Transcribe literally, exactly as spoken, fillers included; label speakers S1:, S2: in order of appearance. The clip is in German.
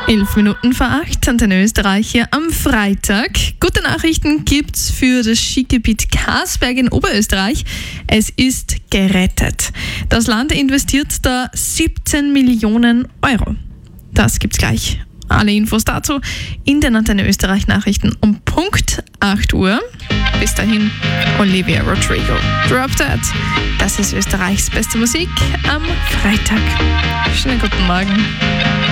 S1: Elf Minuten vor acht, Antenne Österreich hier am Freitag. Gute Nachrichten gibt's für das Skigebiet Karsberg in Oberösterreich. Es ist gerettet. Das Land investiert da siebzehn Millionen Euro. Das gibt's gleich. Alle Infos dazu in den Antenne Österreich Nachrichten um Punkt acht Uhr. Bis dahin, Olivia Rodrigo. Drop That. Das ist Österreichs beste Musik am Freitag. Schönen guten Morgen.